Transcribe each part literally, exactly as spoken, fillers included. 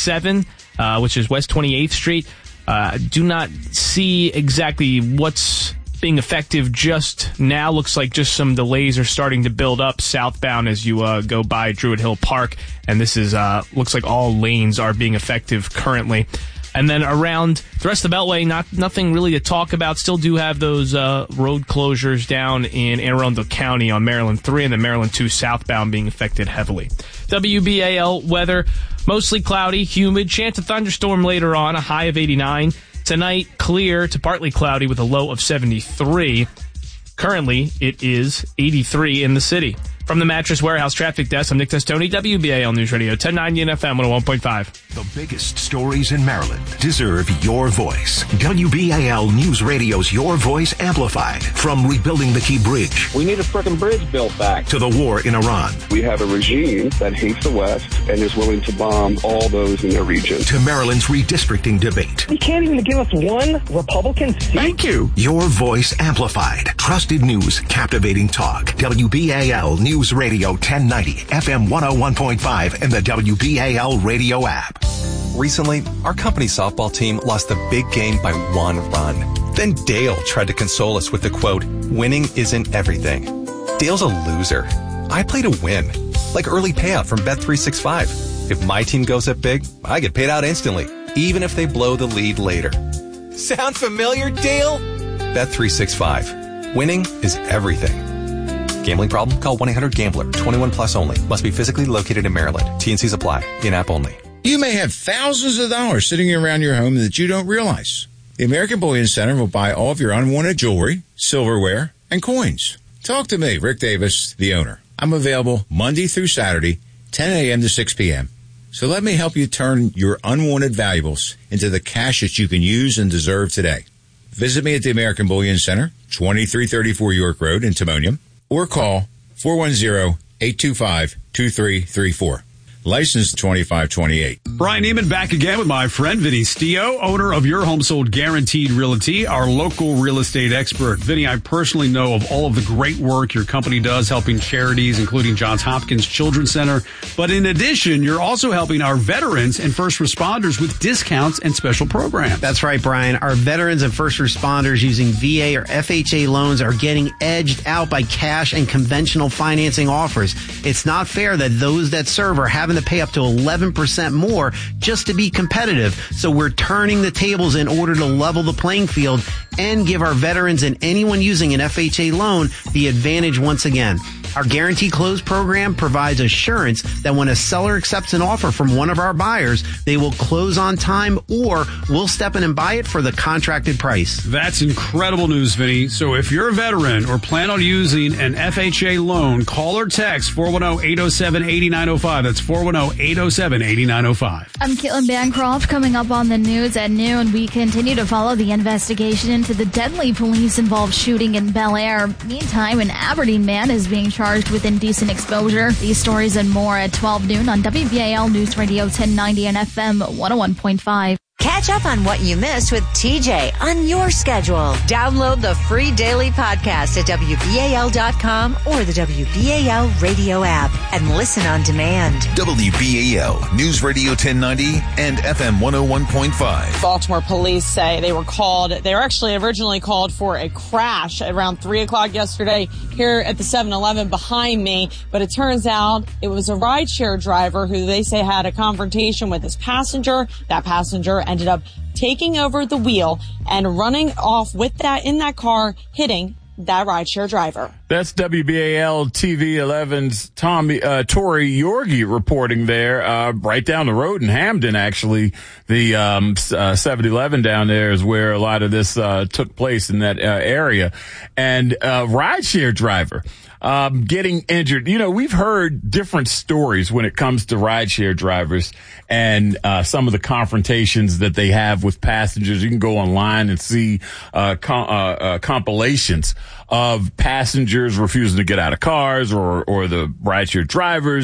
seven, uh, which is West twenty-eighth Street. Uh, do not see exactly what's being effective just now. Looks like just some delays are starting to build up southbound as you uh, go by Druid Hill Park. And this is uh, looks like all lanes are being effective currently. And then around the rest of the Beltway, not nothing really to talk about. Still do have those uh, road closures down in Anne Arundel County on Maryland three and then Maryland two southbound being affected heavily. W B A L weather, mostly cloudy, humid, chance of thunderstorm later on, a high of eighty-nine. Tonight, clear to partly cloudy with a low of seventy-three. Currently, it is eighty-three in the city. From the Mattress Warehouse Traffic Desk, I'm Nick Testoni, W B A L News Radio, ten ninety and F M one oh one point five. The biggest stories in Maryland deserve your voice. W B A L News Radio's Your Voice Amplified. From rebuilding the Key Bridge. We need a frickin' bridge built back. To the war in Iran. We have a regime that hates the West and is willing to bomb all those in their region. To Maryland's redistricting debate. You can't even give us one Republican seat? Thank you. Your Voice Amplified. Trusted news, captivating talk. W B A L News Radio ten ninety, F M one oh one point five, and the W B A L radio app. Recently, our company softball team lost a big game by one run. Then Dale tried to console us with the quote, "Winning isn't everything." Dale's a loser. I play to win. Like early payout from Bet three sixty-five. If my team goes up big, I get paid out instantly, even if they blow the lead later. Sound familiar, Dale? Bet three sixty-five. Winning is everything. Gambling problem? Call one eight hundred gambler. twenty-one plus only. Must be physically located in Maryland. T and Cs apply. In-app only. You may have thousands of dollars sitting around your home that you don't realize. The American Bullion Center will buy all of your unwanted jewelry, silverware, and coins. Talk to me, Rick Davis, the owner. I'm available Monday through Saturday, ten a.m. to six p.m. So let me help you turn your unwanted valuables into the cash that you can use and deserve today. Visit me at the American Bullion Center, twenty-three thirty-four York Road in Timonium, or call four one zero, eight two five, two three three four. License twenty-five twenty-eight. Brian Neiman back again with my friend Vinny Stio, owner of Your Home Sold Guaranteed Realty, our local real estate expert. Vinny, I personally know of all of the great work your company does helping charities, including Johns Hopkins Children's Center. But in addition, you're also helping our veterans and first responders with discounts and special programs. That's right, Brian. Our veterans and first responders using V A or F H A loans are getting edged out by cash and conventional financing offers. It's not fair that those that serve are having to pay up to eleven percent more just to be competitive. So we're turning the tables in order to level the playing field and give our veterans and anyone using an F H A loan the advantage once again. Our Guarantee Close program provides assurance that when a seller accepts an offer from one of our buyers, they will close on time or we'll step in and buy it for the contracted price. That's incredible news, Vinny. So if you're a veteran or plan on using an F H A loan, call or text four one zero, eight zero seven, eight nine zero five. That's four one zero, eight zero seven, eight nine zero five. I'm Caitlin Bancroft. Coming up on the news at noon, we continue to follow the investigation into the deadly police-involved shooting in Bel Air. Meantime, an Aberdeen man is being charged with indecent exposure. These stories and more at twelve noon on W B A L News Radio ten ninety and F M one oh one point five. Catch up on what you missed with T J on your schedule. Download the free daily podcast at W B A L dot com or the W B A L radio app and listen on demand. W B A L News Radio ten ninety and F M one oh one point five. Baltimore police say they were called, they were actually originally called for a crash around three o'clock yesterday here at the seven eleven behind me, but it turns out it was a rideshare driver who they say had a confrontation with his passenger. That passenger ended up taking over the wheel and running off with that in that car, hitting that rideshare driver. That's W B A L T V eleven's Tommy, uh, Tori Yorgi reporting there, uh, right down the road in Hamden, actually. The, um, uh, seven eleven down there is where a lot of this, uh, took place in that, uh, area. And, uh, rideshare driver, um, getting injured. You know, we've heard different stories when it comes to rideshare drivers and, uh, some of the confrontations that they have with passengers. You can go online and see, uh, com- uh, uh compilations of passengers refusing to get out of cars or, or the rideshare drivers,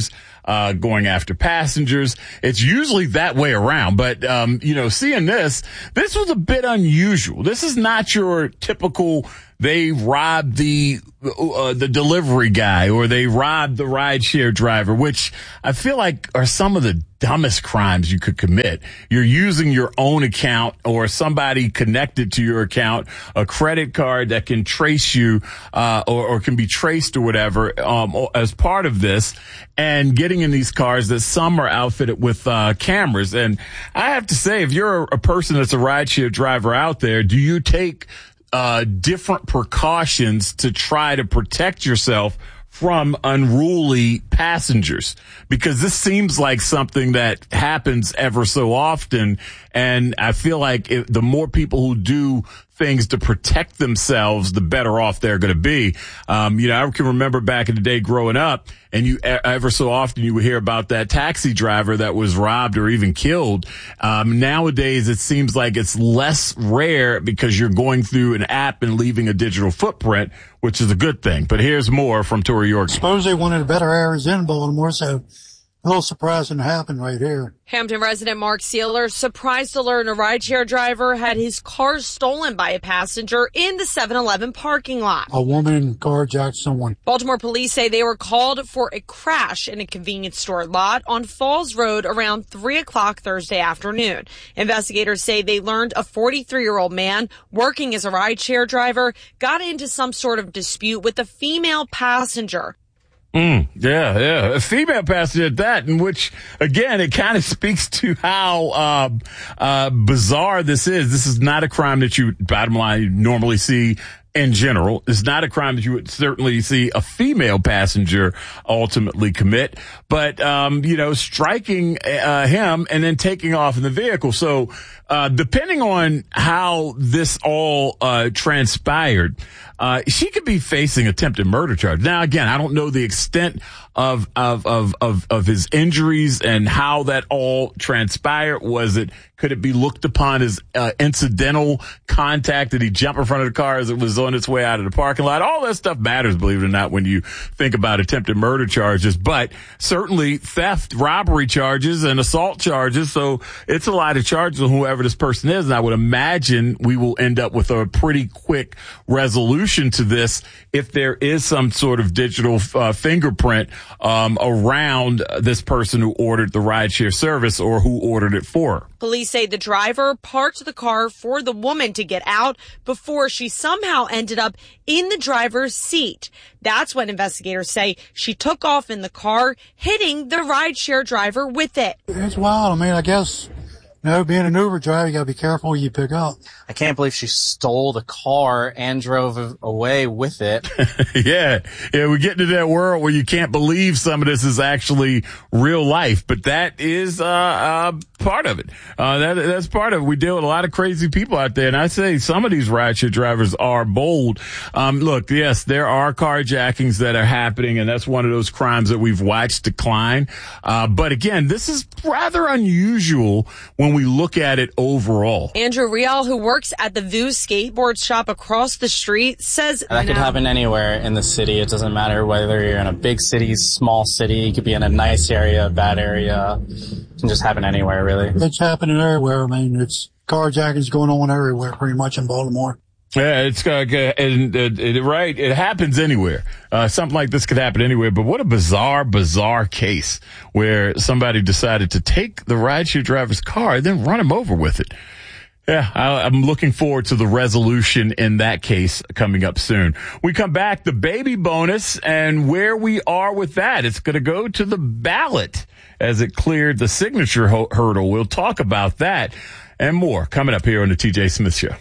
uh, going after passengers. It's usually that way around. But, um, you know, seeing this, this was a bit unusual. This is not your typical, they robbed the uh, the delivery guy or they robbed the rideshare driver, which I feel like are some of the dumbest crimes you could commit. You're using your own account or somebody connected to your account, a credit card that can trace you uh, or, or can be traced or whatever um, as part of this, and getting in these cars that some are outfitted with uh, cameras. And I have to say, if you're a person that's a rideshare driver out there, do you take Uh, different precautions to try to protect yourself from unruly passengers? Because this seems like something that happens ever so often. And I feel like if, the more people who do things to protect themselves, the better off they're going to be. Um, you know, I can remember back in the day growing up, and you ever so often you would hear about that taxi driver that was robbed or even killed. Um, nowadays, it seems like it's less rare because you're going through an app and leaving a digital footprint, which is a good thing. But here's more from Tori York. Suppose they wanted better areas in Baltimore, so a little surprising to happen right here. Hampton resident Mark Sealer surprised to learn a rideshare driver had his car stolen by a passenger in the seven eleven parking lot. A woman carjacked someone. Baltimore police say they were called for a crash in a convenience store lot on Falls Road around three o'clock Thursday afternoon. Investigators say they learned a forty-three-year-old man working as a rideshare driver got into some sort of dispute with a female passenger. Mm, yeah, yeah. A female passenger at that, in which, again, it kind of speaks to how uh, uh, bizarre this is. This is not a crime that you, bottom line, normally see in general. It's not a crime that you would certainly see a female passenger ultimately commit. But, um, you know, striking uh, him and then taking off in the vehicle. So uh, depending on how this all uh, transpired, Uh, she could be facing attempted murder charge. Now, again, I don't know the extent of, of, of, of, of his injuries and how that all transpired. Was it, could it be looked upon as uh, incidental contact? Did he jump in front of the car as it was on its way out of the parking lot? All that stuff matters, believe it or not, when you think about attempted murder charges, but certainly theft, robbery charges, and assault charges. So it's a lot of charges on whoever this person is. And I would imagine we will end up with a pretty quick resolution to this if there is some sort of digital uh, fingerprint um, around this person who ordered the rideshare service or who ordered it for her. Police say the driver parked the car for the woman to get out before she somehow ended up in the driver's seat. That's when investigators say she took off in the car, hitting the rideshare driver with it. It's wild. I mean, I guess, you know, being an Uber driver, you got to be careful who you pick up. I can't believe she stole the car and drove away with it. yeah. Yeah, we get into that world where you can't believe some of this is actually real life, but that is uh, uh part of it. Uh, that, that's part of it. We deal with a lot of crazy people out there, and I say some of these rideshare drivers are bold. Um, look, yes, there are carjackings that are happening, and that's one of those crimes that we've watched decline. Uh, but again, this is rather unusual when we look at it overall. Andrew Rial, who works at the View skateboard shop across the street, says that could happen anywhere in the city. It doesn't matter whether you're in a big city, small city. You could be in a nice area, bad area. It can just happen anywhere, really. It's happening everywhere. I mean, it's carjackings going on everywhere, pretty much in Baltimore. Yeah, it's uh, and, uh, it, right. It happens anywhere. Uh, something like this could happen anywhere. But what a bizarre, bizarre case where somebody decided to take the rideshare driver's car and then run him over with it. Yeah, I, I'm looking forward to the resolution in that case coming up soon. We come back, the baby bonus, and where we are with that. It's going to go to the ballot as it cleared the signature ho- hurdle. We'll talk about that and more coming up here on the T J Smith Show.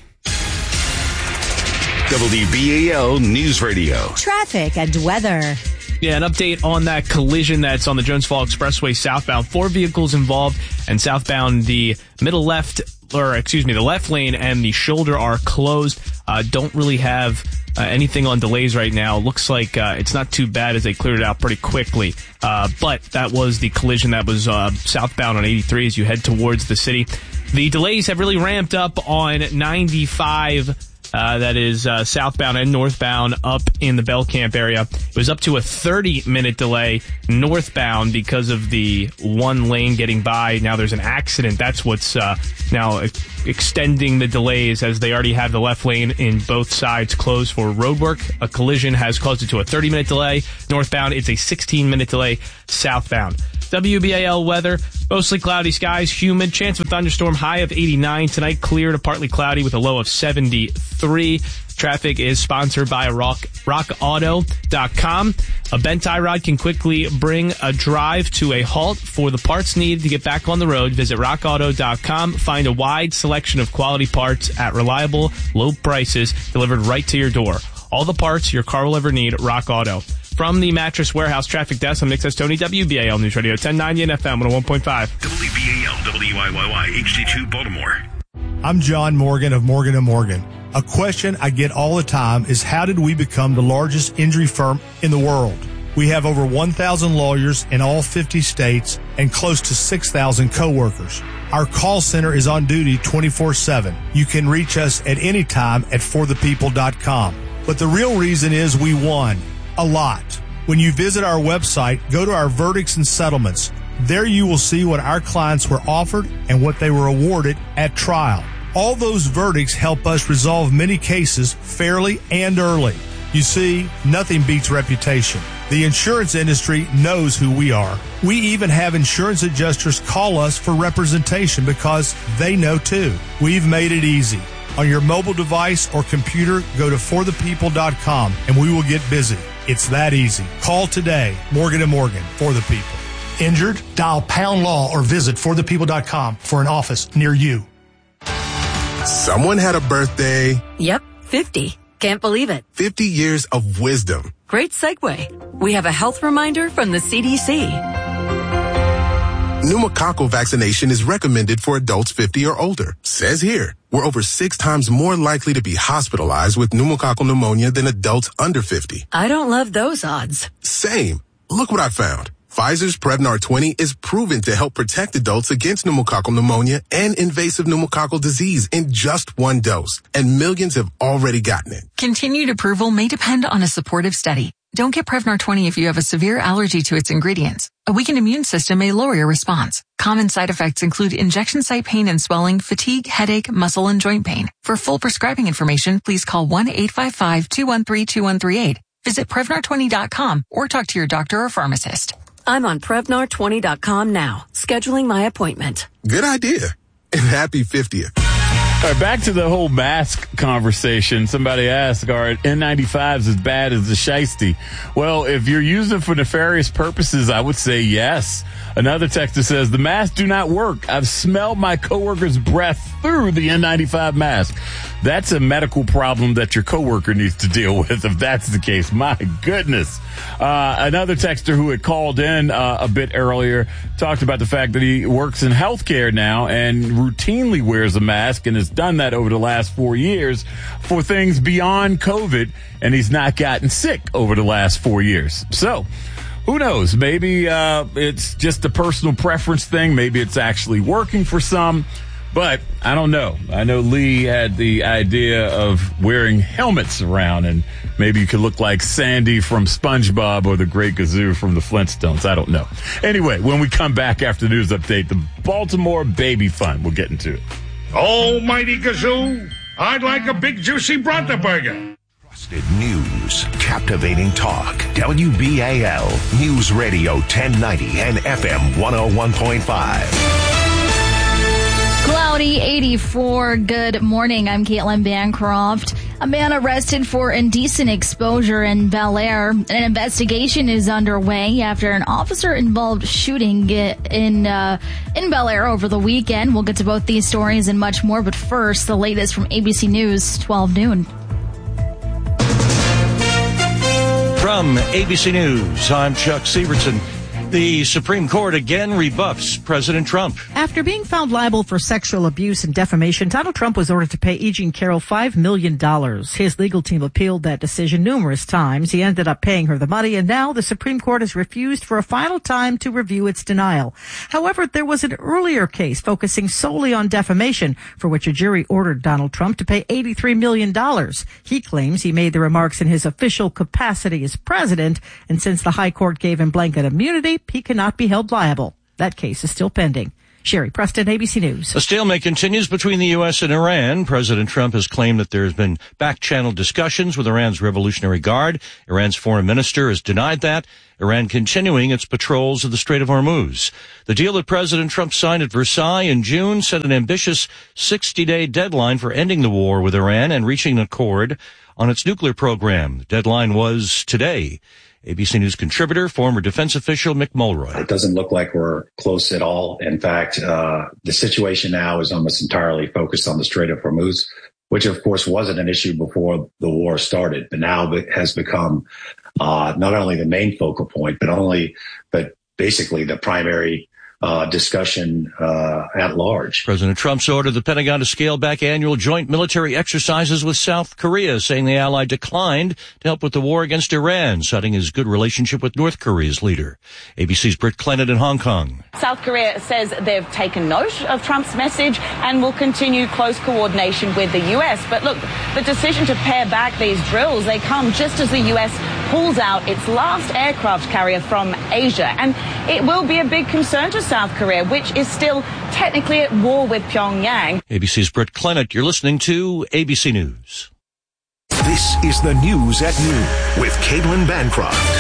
W B A L News Radio. Traffic and weather. Yeah, an update on that collision that's on the Jones Fall Expressway southbound. Four vehicles involved, and southbound the middle left, or excuse me, the left lane and the shoulder are closed. Uh, don't really have uh, anything on delays right now. Looks like uh, it's not too bad as they cleared it out pretty quickly. Uh, but that was the collision that was uh, southbound on eighty-three as you head towards the city. The delays have really ramped up on ninety-five Uh, that is uh, southbound and northbound up in the Belcamp area. It was up to a thirty-minute delay northbound because of the one lane getting by. Now there's an accident. That's what's uh, now ex- extending the delays, as they already have the left lane in both sides closed for road work. A collision has caused it to a thirty-minute delay northbound. It's a sixteen-minute delay southbound. W B A L weather, mostly cloudy skies, humid, chance of a thunderstorm, high of eighty-nine. Tonight, clear to partly cloudy with a low of seventy-three. Traffic is sponsored by rock rock auto dot com. A bent tie rod can quickly bring a drive to a halt. For the parts needed to get back on the road, visit rock auto dot com. Find a wide selection of quality parts at reliable, low prices delivered right to your door. All the parts your car will ever need, Rock Auto. From the Mattress Warehouse Traffic Desk, I'm Nick Tony, W B A L News Radio ten ninety and F M one oh one point five. W B A L, W I Y Y, H D two, Baltimore. I'm John Morgan of Morgan and Morgan. A question I get all the time is, how did we become the largest injury firm in the world? We have over one thousand lawyers in all fifty states and close to six thousand coworkers. Our call center is on duty twenty-four seven. You can reach us at any time at for the people dot com. But the real reason is we won. A lot. When you visit our website, go to our verdicts and settlements. There you will see what our clients were offered and what they were awarded at trial. All those verdicts help us resolve many cases fairly and early. You see, nothing beats reputation. The insurance industry knows who we are. We even have insurance adjusters call us for representation because they know too. We've made it easy. On your mobile device or computer, go to for the people dot com and we will get busy. It's that easy. Call today. Morgan and Morgan, for the people. Injured? Dial pound law or visit for the people dot com for an office near you. Someone had a birthday. Yep, fifty. Can't believe it. fifty years of wisdom. Great segue. We have a health reminder from the C D C. Pneumococcal vaccination is recommended for adults fifty or older. Says here, we're over six times more likely to be hospitalized with pneumococcal pneumonia than adults under fifty. I don't love those odds. Same. Look what I found. Pfizer's Prevnar twenty is proven to help protect adults against pneumococcal pneumonia and invasive pneumococcal disease in just one dose. And millions have already gotten it. Continued approval may depend on a supportive study. Don't get Prevnar twenty if you have a severe allergy to its ingredients. A weakened immune system may lower your response. Common side effects include injection site pain and swelling, fatigue, headache, muscle, and joint pain. For full prescribing information, please call one eight five five, two one three, two one three eight. Visit Prevnar twenty dot com or talk to your doctor or pharmacist. I'm on Prevnar twenty dot com now, scheduling my appointment. Good idea. And happy fiftieth. All right, back to the whole mask conversation. Somebody asked, are N ninety-fives as bad as the shiesty? Well, if you're using it for nefarious purposes, I would say yes. Another texter says, the masks do not work. I've smelled my coworker's breath through the N ninety-five mask. That's a medical problem that your coworker needs to deal with, if that's the case. My goodness. Uh, another texter who had called in uh, a bit earlier talked about the fact that he works in healthcare now and routinely wears a mask and has done that over the last four years for things beyond COVID, and he's not gotten sick over the last four years. So, who knows? Maybe uh, it's just a personal preference thing. Maybe it's actually working for some. But I don't know. I know Lee had the idea of wearing helmets around, and maybe you could look like Sandy from SpongeBob or the Great Gazoo from the Flintstones. I don't know. Anyway, when we come back after the news update, the Baltimore Baby Fund. We'll get into it. Almighty Gazoo, I'd like a big juicy Bronta burger. Trusted news, captivating talk. W B A L News Radio ten ninety and F M one oh one point five. Cloudy, eighty-four. Good morning. I'm Caitlin Bancroft. A man arrested for indecent exposure in Bel Air. An investigation is underway after an officer-involved shooting in uh, in Bel Air over the weekend. We'll get to both these stories and much more, but first, the latest from A B C News, twelve noon. From A B C News, I'm Chuck Severson. The Supreme Court again rebuffs President Trump. After being found liable for sexual abuse and defamation, Donald Trump was ordered to pay E. Jean Carroll five million dollars. His legal team appealed that decision numerous times. He ended up paying her the money, and now the Supreme Court has refused for a final time to review its denial. However, there was an earlier case focusing solely on defamation, for which a jury ordered Donald Trump to pay eighty-three million dollars. He claims he made the remarks in his official capacity as president, and since the High Court gave him blanket immunity, he cannot be held liable. That case is still pending. Sherry Preston, A B C News. A stalemate continues between the U S and Iran. President Trump has claimed that there has been back-channel discussions with Iran's Revolutionary Guard. Iran's foreign minister has denied that. Iran continuing its patrols of the Strait of Hormuz. The deal that President Trump signed at Versailles in June set an ambitious sixty-day deadline for ending the war with Iran and reaching an accord on its nuclear program. The deadline was today. A B C News contributor, former defense official Mick Mulroy. It doesn't look like we're close at all. In fact, uh, the situation now is almost entirely focused on the Strait of Hormuz, which of course wasn't an issue before the war started, but now it has become uh, not only the main focal point, but only, but basically the primary Uh, discussion uh, at large. President Trump's ordered the Pentagon to scale back annual joint military exercises with South Korea, saying the ally declined to help with the war against Iran, citing his good relationship with North Korea's leader. A B C's Britt Clennon in Hong Kong. South Korea says they've taken note of Trump's message and will continue close coordination with the U S. But look, the decision to pare back these drills, they come just as the U S pulls out its last aircraft carrier from Asia. And it will be a big concern to South Korea, which is still technically at war with Pyongyang. A B C's Britt Clennon, you're listening to A B C News. This is the News at Noon with Caitlin Bancroft.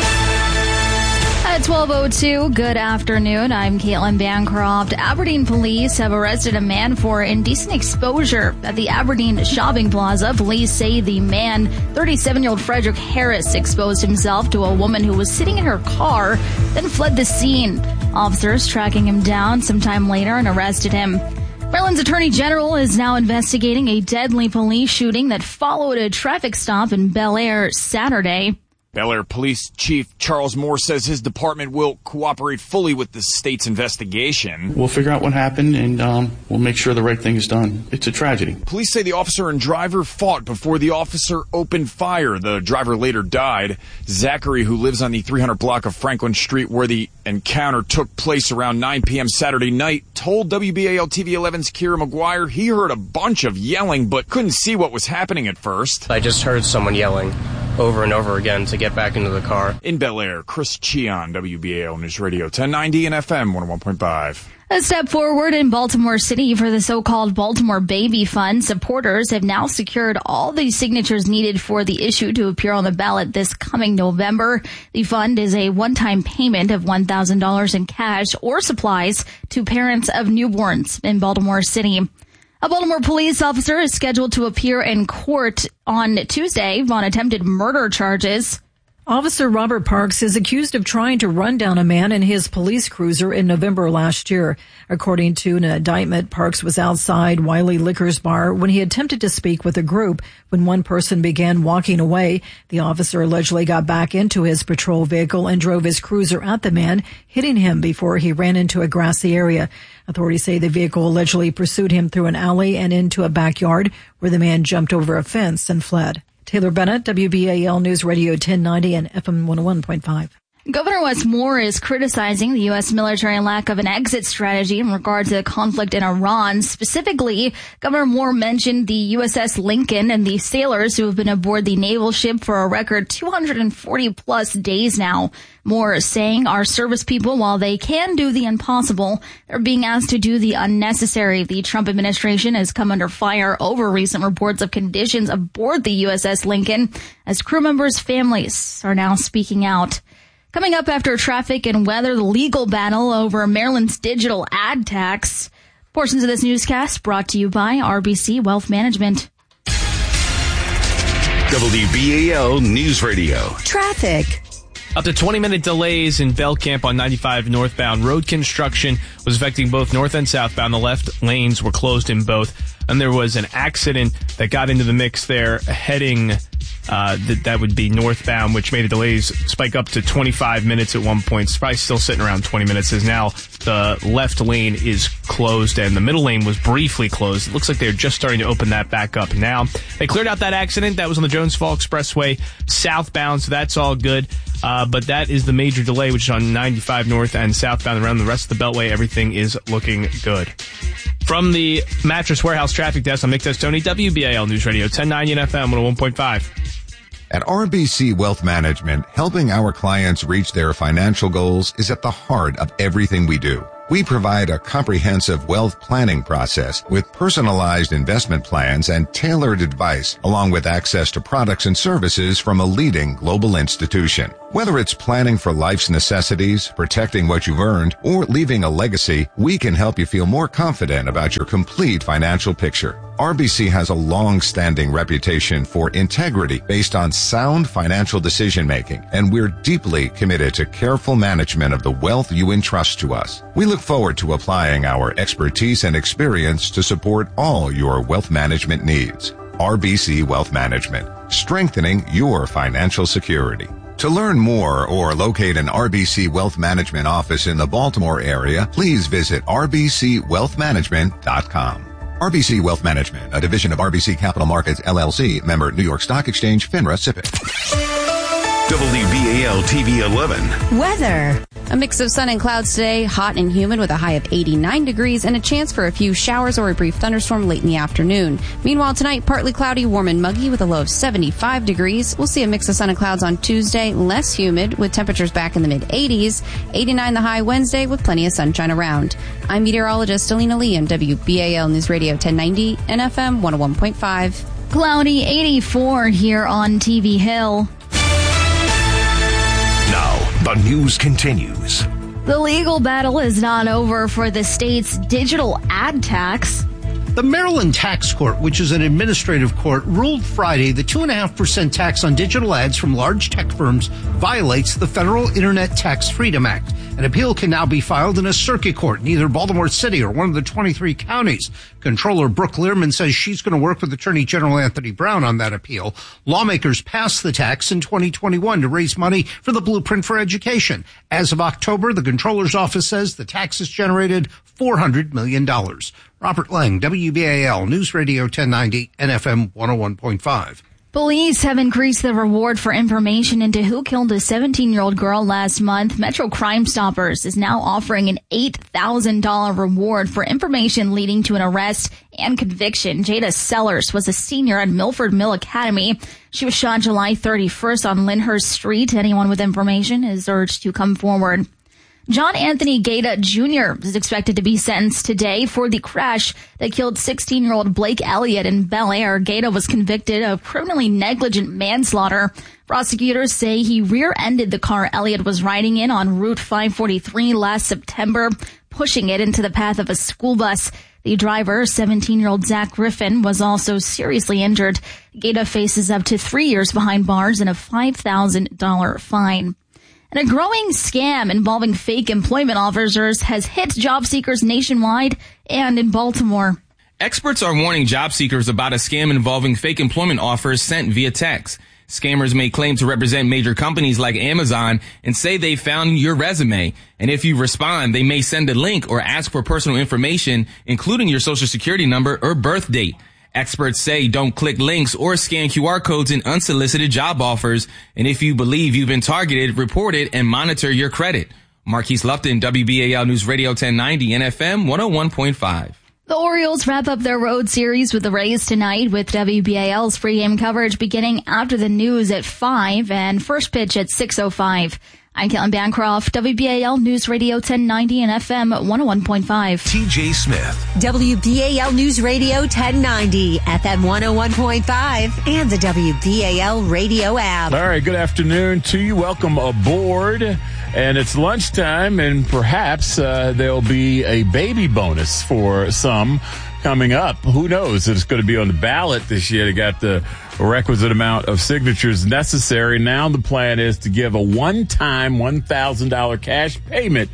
At twelve oh two, good afternoon. I'm Caitlin Bancroft. Aberdeen police have arrested a man for indecent exposure at the Aberdeen Shopping Plaza. Police say the man, thirty-seven-year-old Frederick Harris, exposed himself to a woman who was sitting in her car, then fled the scene. Officers tracking him down sometime later and arrested him. Maryland's Attorney General is now investigating a deadly police shooting that followed a traffic stop in Bel Air Saturday. Bel Air Police Chief Charles Moore says his department will cooperate fully with the state's investigation. We'll figure out what happened, and um, we'll make sure the right thing is done. It's a tragedy. Police say the officer and driver fought before the officer opened fire. The driver later died. Zachary, who lives on the three hundred block of Franklin Street where the encounter took place around nine p.m. Saturday night, told W B A L T V eleven's Kira McGuire he heard a bunch of yelling but couldn't see what was happening at first. I just heard someone yelling over and over again to get back into the car. In Bel Air, Chris Cheon, W B A L News Radio ten ninety and F M one oh one point five. A step forward in Baltimore City for the so-called Baltimore Baby Fund. Supporters have now secured all the signatures needed for the issue to appear on the ballot this coming November. The fund is a one-time payment of one thousand dollars in cash or supplies to parents of newborns in Baltimore City. A Baltimore police officer is scheduled to appear in court on Tuesday on attempted murder charges. Officer Robert Parks is accused of trying to run down a man in his police cruiser in November last year. According to an indictment, Parks was outside Wiley Liquors Bar when he attempted to speak with a group. When one person began walking away, the officer allegedly got back into his patrol vehicle and drove his cruiser at the man, hitting him before he ran into a grassy area. Authorities say the vehicle allegedly pursued him through an alley and into a backyard where the man jumped over a fence and fled. Taylor Bennett, W B A L News Radio ten ninety and F M one oh one point five. Governor Wes Moore is criticizing the U S military lack of an exit strategy in regard to the conflict in Iran. Specifically, Governor Moore mentioned the U S S Lincoln and the sailors who have been aboard the naval ship for a record two hundred forty plus days now. Moore is saying our service people, while they can do the impossible, they're being asked to do the unnecessary. The Trump administration has come under fire over recent reports of conditions aboard the U S S Lincoln as crew members' families are now speaking out. Coming up after traffic and weather, the legal battle over Maryland's digital ad tax. Portions of this newscast brought to you by R B C Wealth Management. W B A L News Radio. Traffic. Up to twenty-minute delays in Bell Camp on ninety-five northbound. Road construction was affecting both north and southbound. The left lanes were closed in both. And there was an accident that got into the mix there heading Uh, that, that would be northbound, which made the delays spike up to twenty-five minutes at one point. It's probably still sitting around twenty minutes, as now the left lane is closed and the middle lane was briefly closed. It looks like they're just starting to open that back up now. They cleared out that accident. That was on the Jones Fall Expressway southbound, so that's all good. Uh, but that is the major delay, which is on ninety-five north and southbound. Around the rest of the Beltway, everything is looking good. From the Mattress Warehouse Traffic Desk, I'm Nick Testoni, W B A L News Radio, ten ninety and F M, one oh one point five. At R B C Wealth Management, helping our clients reach their financial goals is at the heart of everything we do. We provide a comprehensive wealth planning process with personalized investment plans and tailored advice, along with access to products and services from a leading global institution. Whether it's planning for life's necessities, protecting what you've earned, or leaving a legacy, we can help you feel more confident about your complete financial picture. R B C has a long-standing reputation for integrity based on sound financial decision-making, and we're deeply committed to careful management of the wealth you entrust to us. We look forward to applying our expertise and experience to support all your wealth management needs. R B C Wealth Management, strengthening your financial security. To learn more or locate an R B C Wealth Management office in the Baltimore area, please visit r b c wealth management dot com. R B C Wealth Management, a division of R B C Capital Markets, L L C, member New York Stock Exchange, FINRA, S I P C. W B A L T V eleven. Weather. A mix of sun and clouds today, hot and humid with a high of eighty-nine degrees and a chance for a few showers or a brief thunderstorm late in the afternoon. Meanwhile, tonight, partly cloudy, warm and muggy with a low of seventy-five degrees. We'll see a mix of sun and clouds on Tuesday, less humid with temperatures back in the mid-eighties. eighty-nine the high Wednesday with plenty of sunshine around. I'm meteorologist Alina Lee on W B A L News Radio ten ninety and F M one oh one point five. Cloudy eighty-four here on T V Hill. The news continues. The legal battle is not over for the state's digital ad tax. The Maryland Tax Court, which is an administrative court, ruled Friday the two point five percent tax on digital ads from large tech firms violates the Federal Internet Tax Freedom Act. An appeal can now be filed in a circuit court in either Baltimore City or one of the twenty-three counties. Controller Brooke Learman says she's going to work with Attorney General Anthony Brown on that appeal. Lawmakers passed the tax in twenty twenty-one to raise money for the Blueprint for Education. As of October, the Controller's office says the tax has generated four hundred million dollars. Robert Lang, W B A L News Radio ten ninety and F M one oh one point five. Police have increased the reward for information into who killed a seventeen-year-old girl last month. Metro Crime Stoppers is now offering an eight thousand dollars reward for information leading to an arrest and conviction. Jada Sellers was a senior at Milford Mill Academy. She was shot July thirty-first on Lyndhurst Street. Anyone with information is urged to come forward. John Anthony Gaeta Junior is expected to be sentenced today for the crash that killed sixteen-year-old Blake Elliott in Bel Air. Gaeta was convicted of criminally negligent manslaughter. Prosecutors say he rear-ended the car Elliott was riding in on Route five forty-three last September, pushing it into the path of a school bus. The driver, seventeen-year-old Zach Griffin, was also seriously injured. Gaeta faces up to three years behind bars and a five thousand dollars fine. And a growing scam involving fake employment offers has hit job seekers nationwide and in Baltimore. Experts are warning job seekers about a scam involving fake employment offers sent via text. Scammers may claim to represent major companies like Amazon and say they found your resume. And if you respond, they may send a link or ask for personal information, including your social security number or birth date. Experts say don't click links or scan Q R codes in unsolicited job offers. And if you believe you've been targeted, report it and monitor your credit. Marquise Lupton, W B A L News Radio ten ninety and F M one oh one point five. The Orioles wrap up their road series with the Rays tonight with W B A L's pregame coverage beginning after the news at five and first pitch at six oh five. I'm Caitlin Bancroft, W B A L News Radio ten ninety and F M one oh one point five. T J Smith. W B A L News Radio ten ninety, F M one oh one point five, and the W B A L radio app. All right, good afternoon to you. Welcome aboard. And it's lunchtime, and perhaps uh, there'll be a baby bonus for some coming up. Who knows? It's going to be on the ballot this year. They got the requisite amount of signatures necessary. Now the plan is to give a one-time one thousand dollars cash payment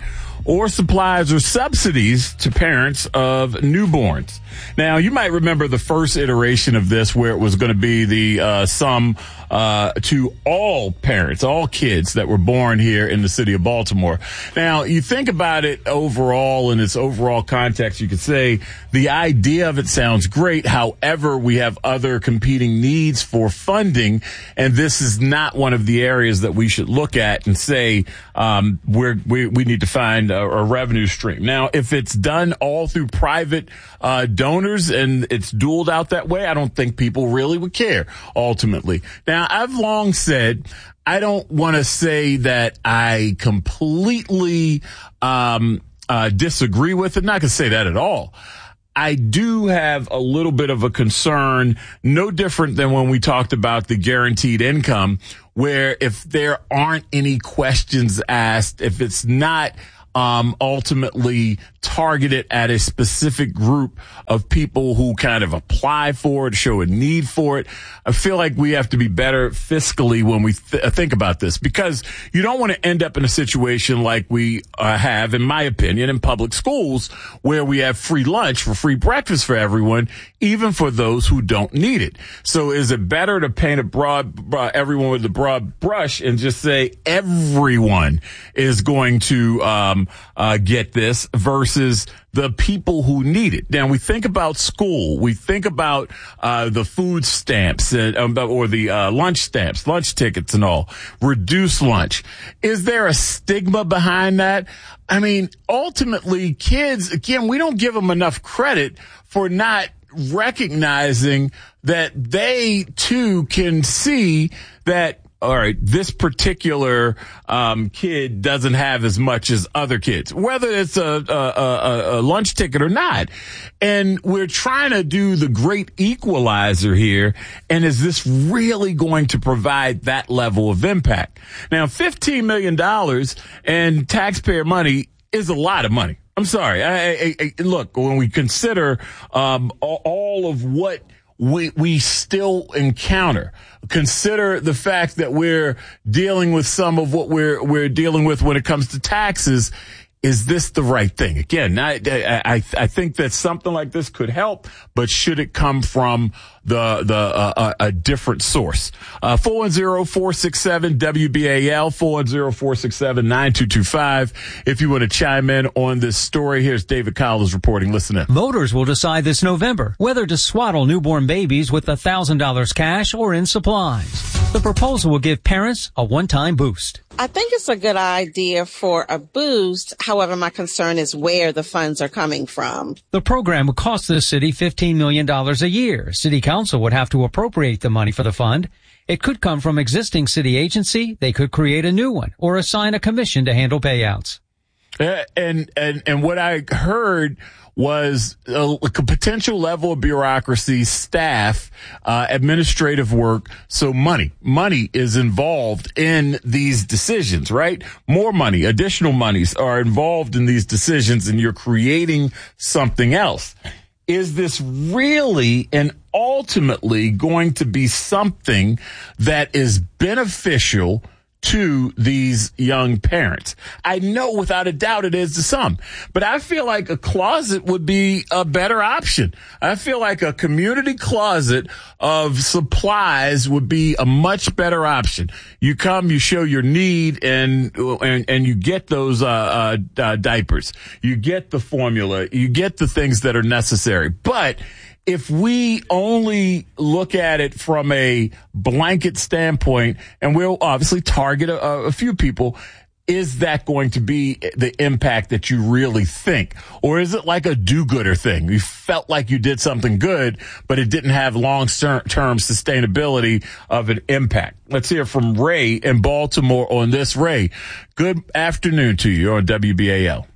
or supplies or subsidies to parents of newborns. Now, you might remember the first iteration of this where it was going to be the uh, sum uh, to all parents, all kids that were born here in the city of Baltimore. Now, you think about it overall in its overall context, you could say the idea of it sounds great. However, we have other competing needs for funding, and this is not one of the areas that we should look at and say um, we're, we we need to find a, a revenue stream. Now, if it's done all through private uh, donors and it's dueled out that way, I don't think people really would care ultimately. Now, I've long said I don't want to say that I completely um, uh, disagree with it. Not going to say that at all. I do have a little bit of a concern, no different than when we talked about the guaranteed income, where if there aren't any questions asked, if it's not um, ultimately targeted at a specific group of people who kind of apply for it, show a need for it, I feel like we have to be better fiscally when we th- think about this, because you don't want to end up in a situation like we uh, have, in my opinion, in public schools, where we have free lunch for free breakfast for everyone, even for those who don't need it. So is it better to paint a broad, uh, everyone with a broad brush and just say everyone is going to um, uh, get this versus the people who need it? Now, we think about school. We think about uh, the food stamps and, um, or the uh, lunch stamps, lunch tickets and all. Reduce lunch. Is there a stigma behind that? I mean, ultimately, kids, again, we don't give them enough credit for not recognizing that they, too, can see that, all right, this particular um, kid doesn't have as much as other kids, whether it's a, a, a, a lunch ticket or not. And we're trying to do the great equalizer here. And is this really going to provide that level of impact? Now, fifteen million dollars and taxpayer money is a lot of money. I'm sorry. I, I, I, look, when we consider um, all of what we we still encounter, consider the fact that we're dealing with some of what we're we're dealing with when it comes to taxes. Is this the right thing? Again, I, I, I think that something like this could help, but should it come from the the uh, a different source? Uh, four one zero, four six seven, W B A L, four one zero, four six seven, nine two two five. If you want to chime in on this story, here's David Collins reporting. Listen in. Voters will decide this November whether to swaddle newborn babies with one thousand dollars cash or in supplies. The proposal will give parents a one-time boost. I think it's a good idea for a boost. However, my concern is where the funds are coming from. The program would cost the city fifteen million dollars a year. City Council would have to appropriate the money for the fund. It could come from existing city agency. They could create a new one or assign a commission to handle payouts. Uh, and, and, and what I heard was a, a potential level of bureaucracy, staff, uh, administrative work. So money, money is involved in these decisions, right? More money, additional monies are involved in these decisions, and you're creating something else. Is this really and ultimately going to be something that is beneficial to these young parents? I know without a doubt it is to some, but I feel like a closet would be a better option. I feel like a community closet of supplies would be a much better option. You come, you show your need, and and, and you get those uh, uh, uh, diapers. You get the formula. You get the things that are necessary. But if we only look at it from a blanket standpoint, and we'll obviously target a, a few people, is that going to be the impact that you really think? Or is it like a do-gooder thing? You felt like you did something good, but it didn't have long-term sustainability of an impact. Let's hear from Ray in Baltimore on this. Ray, good afternoon to you on W B A L.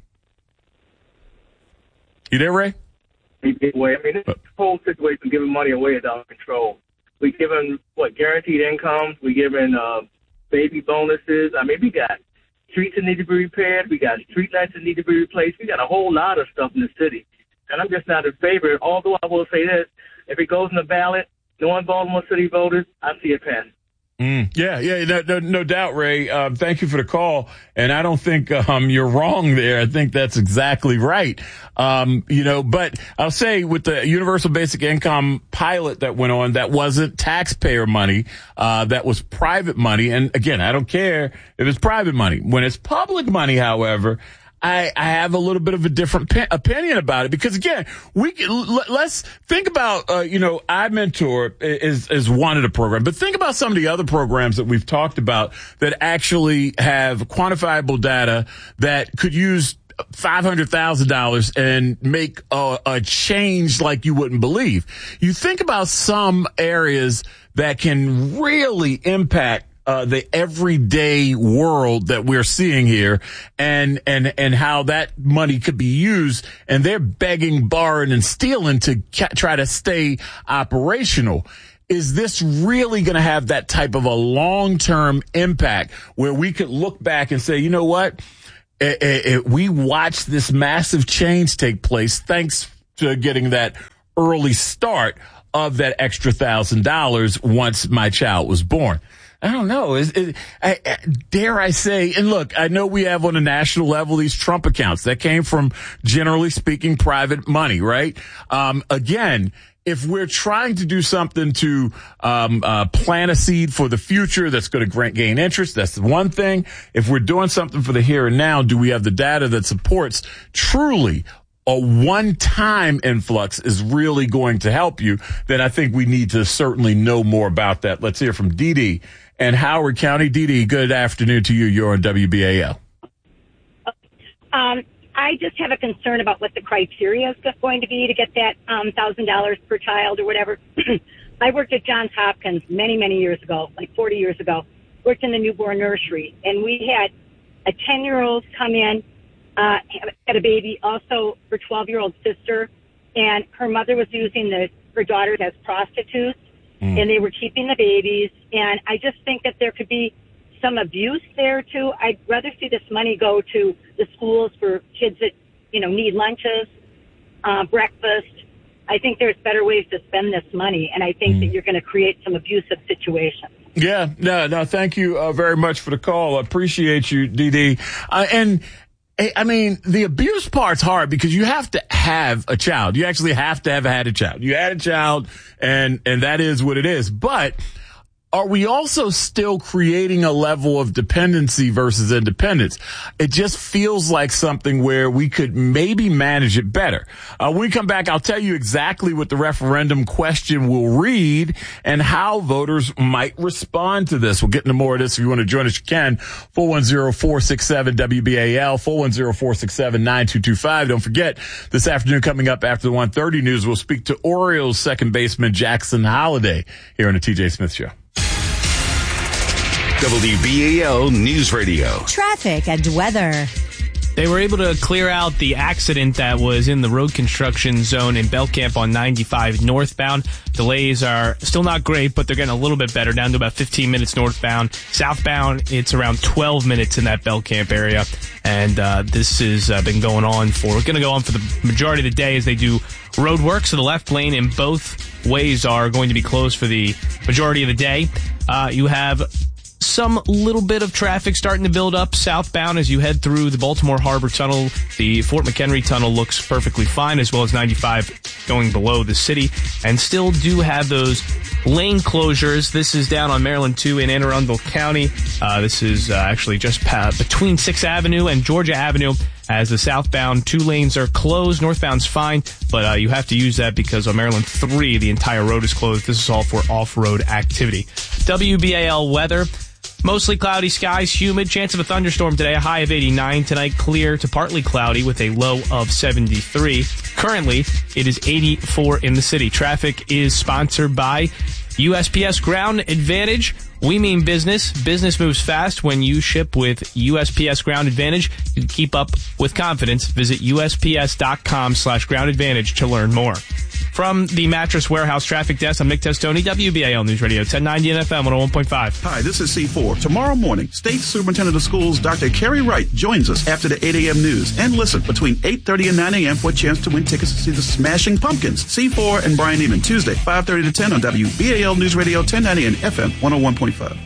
You there, Ray? Way. I mean, this whole situation giving money away is out of control. We giving what guaranteed incomes. We giving uh, baby bonuses. I mean, we got streets that need to be repaired. We got street lights that need to be replaced. We got a whole lot of stuff in the city, and I'm just not in favor. Although I will say this: if it goes in the ballot, knowing Baltimore City voters, I see it passing. Mm, yeah, yeah, no, no, no doubt, Ray. Uh, thank you for the call. And I don't think um, you're wrong there. I think that's exactly right. Um, you know, but I'll say with the universal basic income pilot that went on, that wasn't taxpayer money. Uh, that was private money. And again, I don't care if it's private money. When it's public money, however, I, I have a little bit of a different pe- opinion about it because again, we can, l- let's think about, uh, you know, iMentor is, is one of the programs, but think about some of the other programs that we've talked about that actually have quantifiable data that could use five hundred thousand dollars and make a, a change like you wouldn't believe. You think about some areas that can really impact Uh, the everyday world that we're seeing here and, and, and how that money could be used. And they're begging, borrowing and stealing to ca- try to stay operational. Is this really going to have that type of a long-term impact where we could look back and say, you know what? It, it, it, we watched this massive change take place thanks to getting that early start of that extra thousand dollars once my child was born. I don't know. Is, is, I, I, dare I say, and look, I know we have on a national level these Trump accounts that came from, generally speaking, private money, right? Um, again, if we're trying to do something to um, uh, plant a seed for the future that's going to gain interest, that's the one thing. If we're doing something for the here and now, do we have the data that supports truly a one-time influx is really going to help you? Then I think we need to certainly know more about that. Let's hear from Dee Dee and Howard County. Dee Dee, good afternoon to you. You're on W B A L. Um, I just have a concern about what the criteria is going to be to get that um, one thousand dollars per child or whatever. I worked at Johns Hopkins many, many years ago, like forty years ago, worked in the newborn nursery, and we had a ten-year-old come in, uh, had a baby, also her twelve-year-old sister, and her mother was using the her daughters as prostitutes. Mm. And they were keeping the babies. And I just think that there could be some abuse there, too. I'd rather see this money go to the schools for kids that, you know, need lunches, uh, breakfast. I think there's better ways to spend this money. And I think mm. that you're going to create some abusive situations. Yeah, no, no, thank you uh, very much for the call. I appreciate you, Dee Dee. Uh, and I mean, the abuse part's hard because you have to have a child. You actually have to have had a child. You had a child, and and that is what it is. But are we also still creating a level of dependency versus independence? It just feels like something where we could maybe manage it better. Uh, when we come back, I'll tell you exactly what the referendum question will read and how voters might respond to this. We'll get into more of this. If you want to join us, you can. four one zero, four six seven, W B A L, four one zero, four six seven, nine two two five. Don't forget, this afternoon coming up after the one thirty news, we'll speak to Orioles second baseman Jackson Holliday here on the T J Smith Show. W B A L News Radio. Traffic and weather. They were able to clear out the accident that was in the road construction zone in Belcamp on ninety-five northbound. Delays are still not great, but they're getting a little bit better, down to about fifteen minutes northbound. Southbound, it's around twelve minutes in that Belcamp area. And uh, this has uh, been going on for, going to go on for the majority of the day as they do road work. So the left lane in both ways are going to be closed for the majority of the day. Uh, you have some little bit of traffic starting to build up southbound as you head through the Baltimore Harbor Tunnel. The Fort McHenry Tunnel looks perfectly fine, as well as ninety-five going below the city, and still do have those lane closures. This is down on Maryland two in Anne Arundel County. Uh, this is uh, actually just pa- between sixth Avenue and Georgia Avenue, as the southbound two lanes are closed. Northbound's fine, but uh, you have to use that because on Maryland three, the entire road is closed. This is all for off-road activity. W B A L weather. Mostly cloudy skies, humid, chance of a thunderstorm today, a high of eighty-nine. Tonight, clear to partly cloudy with a low of seventy-three. Currently, it is eighty-four in the city. Traffic is sponsored by U S P S Ground Advantage. We mean business. Business moves fast when you ship with U S P S Ground Advantage. You can keep up with confidence. Visit U S P S dot com slash ground advantage to learn more. From the Mattress Warehouse Traffic Desk, I'm Nick Testoni, W B A L News Radio, ten ninety N F M, one oh one point five. Hi, this is C four. Tomorrow morning, State Superintendent of Schools Doctor Kerry Wright joins us after the eight a.m. news. And listen, between eight thirty and nine a.m. for a chance to win tickets to see the Smashing Pumpkins. C four and Brian Eamon, Tuesday, five thirty to ten on W B A L News Radio, ten ninety and F M, one oh one point five.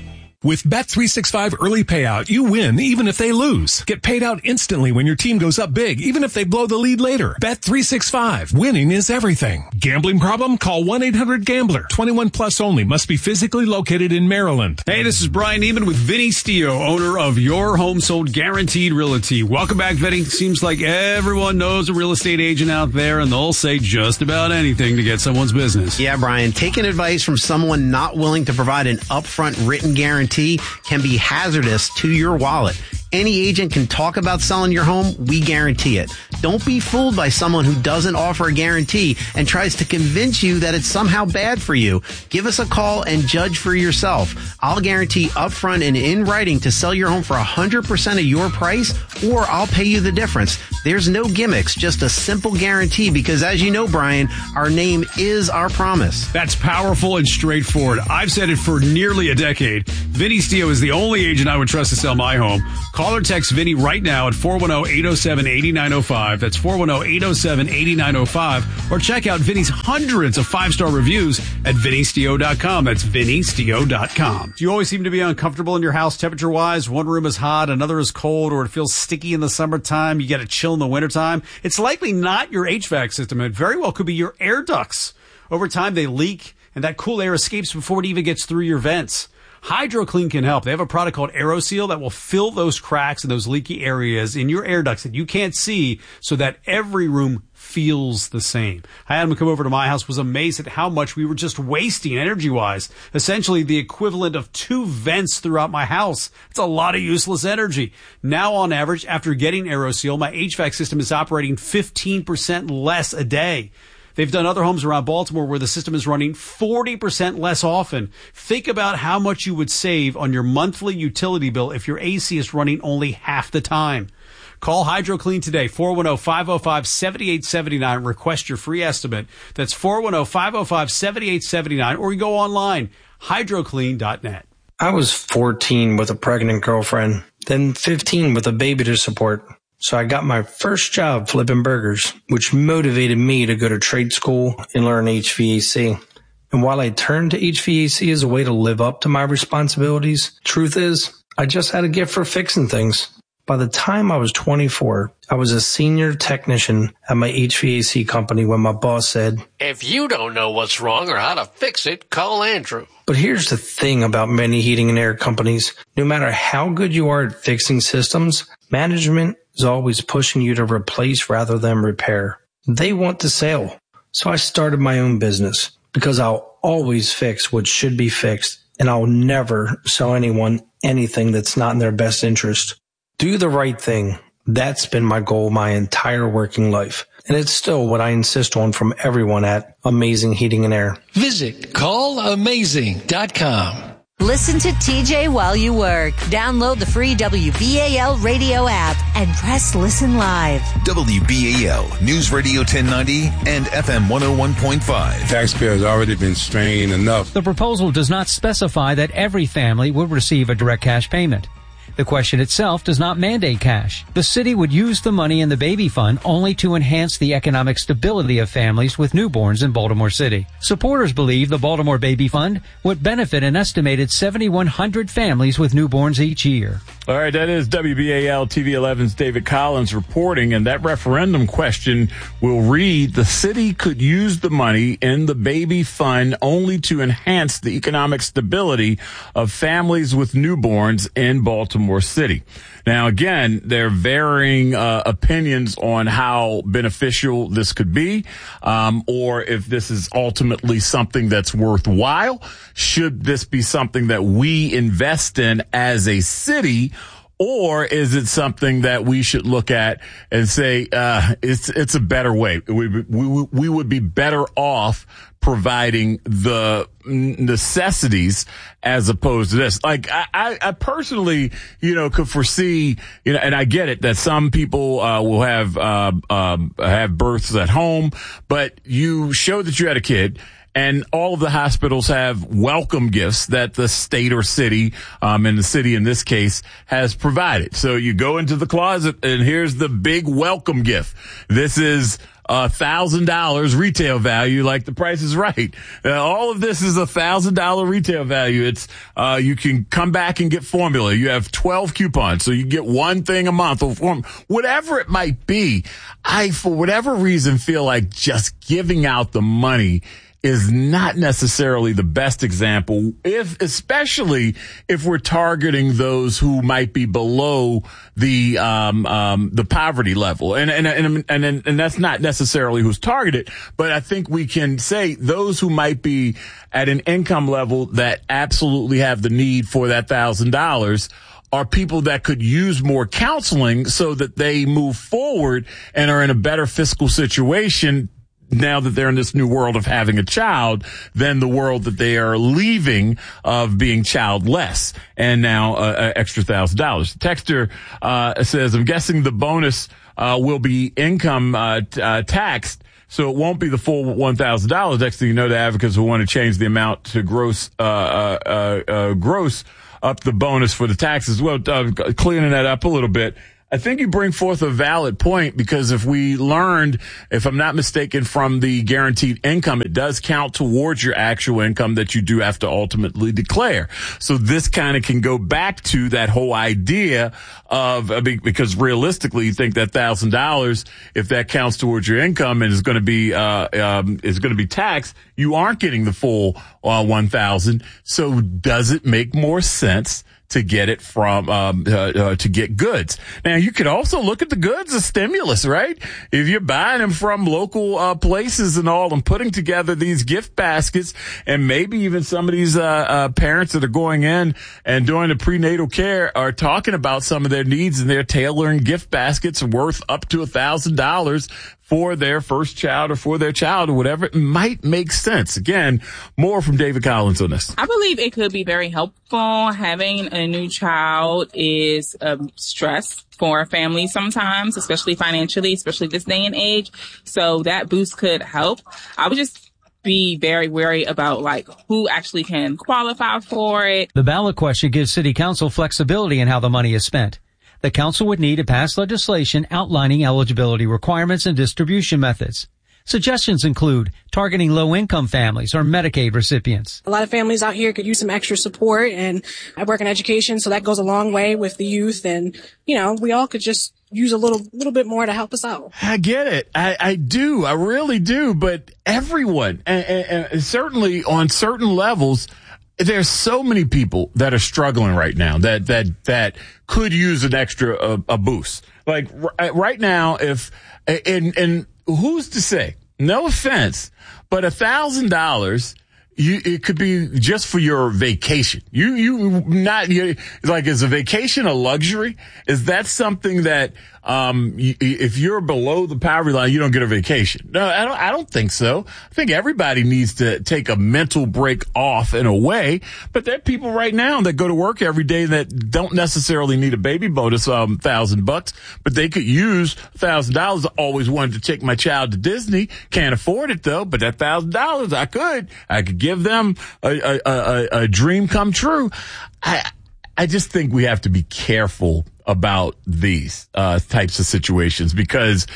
With Bet three sixty-five Early Payout, you win even if they lose. Get paid out instantly when your team goes up big, even if they blow the lead later. Bet three sixty-five. Winning is everything. Gambling problem? Call one eight hundred gambler. twenty-one plus only. Must be physically located in Maryland. Hey, this is Brian Neiman with Vinny Stio, owner of Your Home Sold Guaranteed Realty. Welcome back, Vinny. Seems like everyone knows a real estate agent out there, and they'll say just about anything to get someone's business. Yeah, Brian. Taking advice from someone not willing to provide an upfront written guarantee can be hazardous to your wallet. Any agent can talk about selling your home. We guarantee it. Don't be fooled by someone who doesn't offer a guarantee and tries to convince you that it's somehow bad for you. Give us a call and judge for yourself. I'll guarantee upfront and in writing to sell your home for one hundred percent of your price, or I'll pay you the difference. There's no gimmicks, just a simple guarantee, because as you know, Brian, our name is our promise. That's powerful and straightforward. I've said it for nearly a decade. Vinny Stio is the only agent I would trust to sell my home. Call or text Vinny right now at four one zero, eight zero seven, eight nine zero five. That's four one zero, eight zero seven, eight nine zero five. Or check out Vinny's hundreds of five-star reviews at vinny stio dot com. That's vinny stio dot com. Do you always seem to be uncomfortable in your house temperature-wise? One room is hot, another is cold, or it feels sticky in the summertime. You get a chill in the wintertime. It's likely not your H V A C system. It very well could be your air ducts. Over time, they leak, and that cool air escapes before it even gets through your vents. HydroClean can help. They have a product called AeroSeal that will fill those cracks and those leaky areas in your air ducts that you can't see, so that every room feels the same. I had him come over to my house, was amazed at how much we were just wasting energy-wise. Essentially the equivalent of two vents throughout my house. It's a lot of useless energy. Now, on average, after getting AeroSeal, my H V A C system is operating fifteen percent less a day. They've done other homes around Baltimore where the system is running forty percent less often. Think about how much you would save on your monthly utility bill if your A C is running only half the time. Call HydroClean today, four one zero, five zero five, seven eight seven nine. Request your free estimate. That's four one zero, five zero five, seven eight seven nine. Or you go online, hydro clean dot net. I was fourteen with a pregnant girlfriend, then fifteen with a baby to support. So I got my first job flipping burgers, which motivated me to go to trade school and learn H V A C. And while I turned to H V A C as a way to live up to my responsibilities, truth is, I just had a gift for fixing things. By the time I was twenty-four, I was a senior technician at my H V A C company when my boss said, "If you don't know what's wrong or how to fix it, call Andrew." But here's the thing about many heating and air companies. No matter how good you are at fixing systems, management is always pushing you to replace rather than repair. They want the sale. So I started my own business because I'll always fix what should be fixed, and I'll never sell anyone anything that's not in their best interest. Do the right thing. That's been my goal my entire working life. And it's still what I insist on from everyone at Amazing Heating and Air. Visit call amazing dot com. Listen to T J while you work. Download the free W B A L radio app and press listen live. W B A L News Radio ten ninety and F M one oh one point five. Taxpayers already been strained enough. The proposal does not specify that every family will receive a direct cash payment. The question itself does not mandate cash. The city would use the money in the baby fund only to enhance the economic stability of families with newborns in Baltimore City. Supporters believe the Baltimore Baby Fund would benefit an estimated seven thousand one hundred families with newborns each year. All right, that is W B A L T V eleven's David Collins reporting, and that referendum question will read, the city could use the money in the baby fund only to enhance the economic stability of families with newborns in Baltimore City. Now, again, there are varying uh, opinions on how beneficial this could be, um, or if this is ultimately something that's worthwhile. Should this be something that we invest in as a city, or is it something that we should look at and say uh, it's it's a better way? We, we we would be better off providing the necessities as opposed to this. Like I, I, I personally, you know, could foresee, you know, and I get it that some people uh, will have uh, um, have births at home, but you showed that you had a kid. And all of the hospitals have welcome gifts that the state or city, um, and the city in this case, has provided. So you go into the closet and here's the big welcome gift. This is a thousand dollars retail value, like The Price is Right. Uh, all of this is a thousand dollar retail value. It's, uh, you can come back and get formula. You have twelve coupons, so you get one thing a month or form, whatever it might be. I, for whatever reason, feel like just giving out the money is not necessarily the best example, if, especially if we're targeting those who might be below the, um, um, the poverty level. And, and, and, and, and that's not necessarily who's targeted, but I think we can say those who might be at an income level that absolutely have the need for that thousand dollars are people that could use more counseling so that they move forward and are in a better fiscal situation now that they're in this new world of having a child than the world that they are leaving of being childless. And now uh, uh, extra thousand dollars. Texter uh, says, I'm guessing the bonus uh, will be income uh, t- uh, taxed, so it won't be the full one thousand dollars. Next thing you know, the advocates will want to change the amount to gross, uh, uh, uh, uh gross up the bonus for the taxes. Well, uh, cleaning that up a little bit. I think you bring forth a valid point, because if we learned, if I'm not mistaken, from the guaranteed income, it does count towards your actual income that you do have to ultimately declare. So this kind of can go back to that whole idea of, I mean, because realistically, you think that thousand dollars, if that counts towards your income and is going to be, uh, um, is going to be taxed, you aren't getting the full, uh, one thousand. So does it make more sense to get it from, um, uh, uh, to get goods? Now, you could also look at the goods as stimulus, right? If you're buying them from local, uh, places and all, and putting together these gift baskets, and maybe even some of these, uh, uh, parents that are going in and doing the prenatal care are talking about some of their needs, and they're tailoring gift baskets worth up to a thousand dollars for their first child or for their child or whatever. It might make sense. Again, more from David Collins on this. I believe it could be very helpful. Having a new child is a stress for a family sometimes, especially financially, especially this day and age. So that boost could help. I would just be very wary about like who actually can qualify for it. The ballot question gives City Council flexibility in how the money is spent. The council would need to pass legislation outlining eligibility requirements and distribution methods. Suggestions include targeting low-income families or Medicaid recipients. A lot of families out here could use some extra support, and I work in education, so that goes a long way with the youth, and, you know, we all could just use a little little bit more to help us out. I get it. I, I do. I really do. But everyone, and, and, and certainly on certain levels, there's so many people that are struggling right now that that that could use an extra uh, a boost. Like r- right now, if and and who's to say? No offense, but a thousand dollars, you it could be just for your vacation. You you not you like is a vacation a luxury? Is that something that um you, if you're below the poverty line, you don't get a vacation? No, I don't. I don't think so. I think everybody needs to take a mental break off in a way. But there are people right now that go to work every day that don't necessarily need a baby bonus, um, thousand bucks, but they could use a thousand dollars. I always wanted to take my child to Disney. Can't afford it though, but that thousand dollars I could. I could give them a, a, a, a dream come true. I, I just think we have to be careful about these uh types of situations, because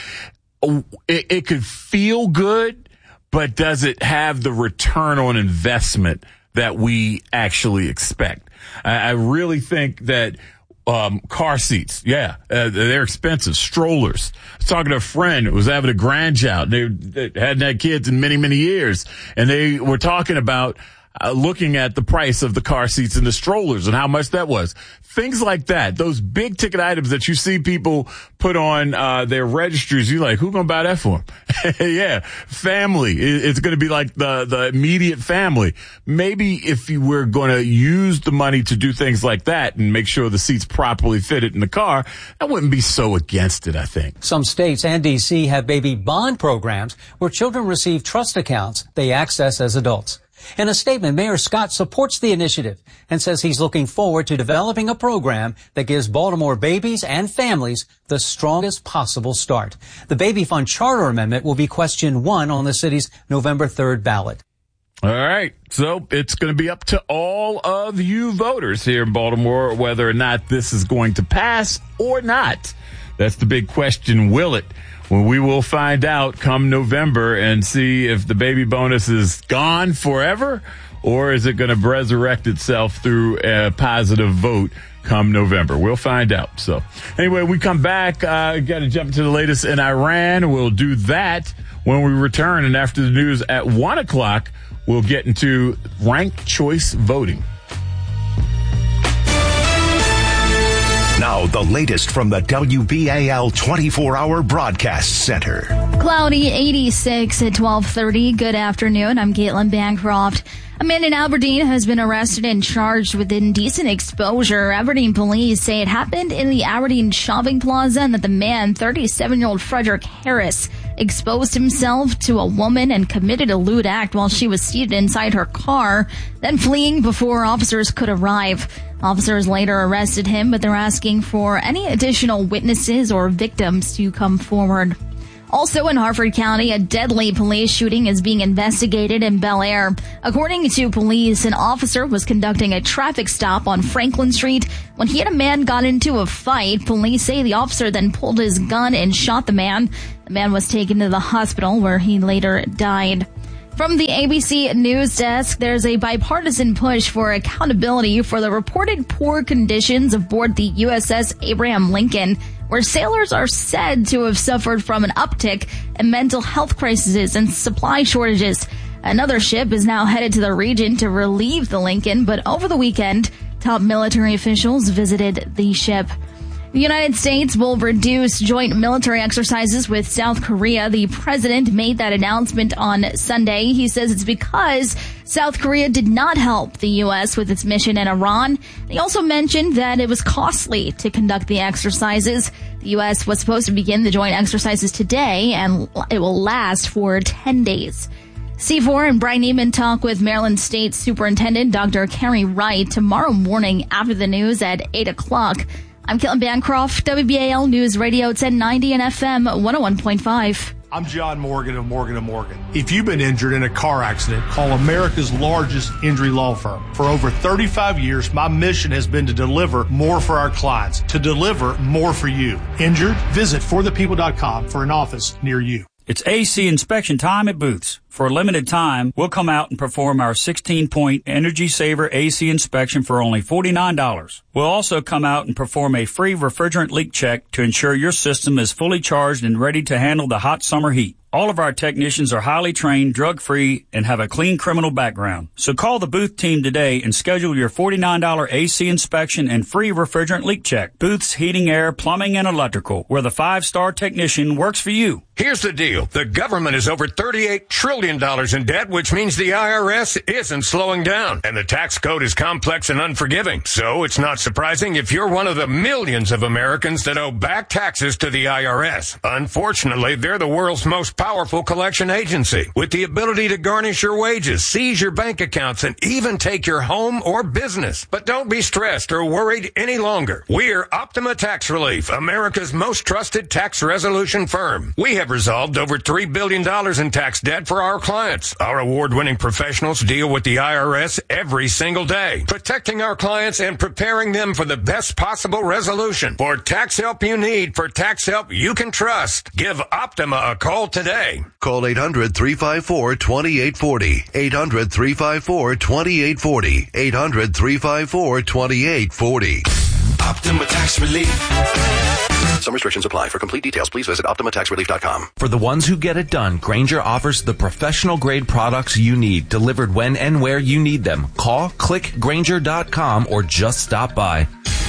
it, it could feel good, but does it have the return on investment that we actually expect? I, I really think that um car seats, yeah, uh, they're expensive. Strollers. I was talking to a friend who was having a grandchild. They, they hadn't had kids in many, many years, and they were talking about Uh, looking at the price of the car seats and the strollers and how much that was. Things like that. Those big ticket items that you see people put on uh their registries. You're like, who gonna buy that for them? Yeah. Family. It's gonna be like the, the immediate family. Maybe if you were gonna use the money to do things like that and make sure the seats properly fitted in the car, I wouldn't be so against it, I think. Some states and D C have baby bond programs where children receive trust accounts they access as adults. In a statement, Mayor Scott supports the initiative and says he's looking forward to developing a program that gives Baltimore babies and families the strongest possible start. The Baby Fund Charter Amendment will be question one on the city's November third ballot. All right. So it's going to be up to all of you voters here in Baltimore whether or not this is going to pass or not. That's the big question. Will it? Well, we will find out come November and see if the baby bonus is gone forever or is it going to resurrect itself through a positive vote come November. We'll find out. So anyway, we come back. Uh, got to jump to the latest in Iran. We'll do that when we return. And after the news at one o'clock, we'll get into ranked choice voting. Now, the latest from the W B A L twenty-four hour Broadcast Center. Cloudy, eighty-six at twelve thirty. Good afternoon. I'm Caitlin Bancroft. A man in Aberdeen has been arrested and charged with indecent exposure. Aberdeen police say it happened in the Aberdeen shopping plaza and that the man, thirty-seven-year-old Frederick Harris, exposed himself to a woman and committed a lewd act while she was seated inside her car, then fleeing before officers could arrive. Officers later arrested him, but they're asking for any additional witnesses or victims to come forward. Also in Harford County, a deadly police shooting is being investigated in Bel Air. According to police, an officer was conducting a traffic stop on Franklin Street when he and a man got into a fight. Police say the officer then pulled his gun and shot the man. The man was taken to the hospital where he later died. From the A B C News Desk, there's a bipartisan push for accountability for the reported poor conditions aboard the U S S Abraham Lincoln, where sailors are said to have suffered from an uptick in mental health crises and supply shortages. Another ship is now headed to the region to relieve the Lincoln, but over the weekend, top military officials visited the ship. The United States will reduce joint military exercises with South Korea. The president made that announcement on Sunday. He says it's because South Korea did not help the U S with its mission in Iran. He also mentioned that it was costly to conduct the exercises. The U S was supposed to begin the joint exercises today, and it will last for ten days. C four and Brian Neiman talk with Maryland State Superintendent Doctor Carrie Wright tomorrow morning after the news at eight o'clock. I'm Caitlin Bancroft, W B A L News Radio ten ninety and F M one oh one point five. I'm John Morgan of Morgan and Morgan. If you've been injured in a car accident, call America's largest injury law firm. For over thirty-five years, my mission has been to deliver more for our clients, to deliver more for you. Injured? Visit for the people dot com for an office near you. It's A C inspection time at Booth's. For a limited time, we'll come out and perform our sixteen-point Energy Saver A C inspection for only forty-nine dollars. We'll also come out and perform a free refrigerant leak check to ensure your system is fully charged and ready to handle the hot summer heat. All of our technicians are highly trained, drug-free, and have a clean criminal background. So call the Booth team today and schedule your forty-nine dollars A C inspection and free refrigerant leak check. Booth's Heating, Air, Plumbing, and Electrical, where the five-star technician works for you. Here's the deal. The government is over thirty-eight trillion dollars in debt, which means the I R S isn't slowing down. And the tax code is complex and unforgiving. So it's not surprising if you're one of the millions of Americans that owe back taxes to the I R S. Unfortunately, they're the world's most powerful collection agency with the ability to garnish your wages, seize your bank accounts, and even take your home or business. But don't be stressed or worried any longer. We're Optima Tax Relief, America's most trusted tax resolution firm. We have resolved over three billion dollars in tax debt for our clients. Our award-winning professionals deal with the I R S every single day, protecting our clients and preparing them for the best possible resolution. For tax help you need, for tax help you can trust, give Optima a call today. Call eight hundred, three five four, two eight four zero. eight hundred, three five four, two eight four zero. eight hundred, three five four, two eight four zero. Optima Tax Relief. Some restrictions apply. For complete details, please visit Optima Tax Relief dot com. For the ones who get it done, Grainger offers the professional-grade products you need, delivered when and where you need them. Call, click Grainger dot com, or just stop by.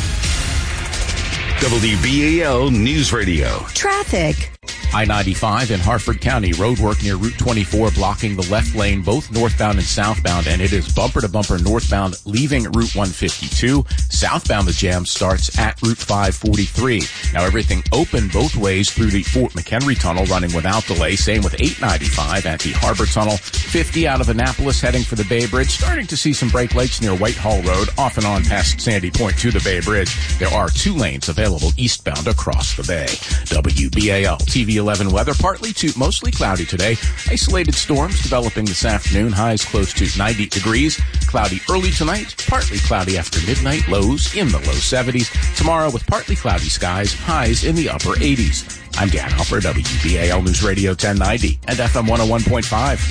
W B A L News Radio. Traffic. I ninety-five in Harford County, roadwork near Route twenty-four blocking the left lane, both northbound and southbound, and it is bumper to bumper northbound leaving Route one fifty-two. Southbound, the jam starts at Route five forty-three. Now everything open both ways through the Fort McHenry Tunnel, running without delay. Same with eight ninety-five at the Harbor Tunnel. fifty out of Annapolis heading for the Bay Bridge. Starting to see some brake lights near Whitehall Road, off and on past Sandy Point to the Bay Bridge. There are two lanes available eastbound across the bay. W B A L T V eleven weather, partly to mostly cloudy today. Isolated storms developing this afternoon, highs close to ninety degrees. Cloudy early tonight, partly cloudy after midnight, lows in the low seventies. Tomorrow with partly cloudy skies, highs in the upper eighties. I'm Dan Hopper, W B A L News Radio ten ninety and F M one oh one point five.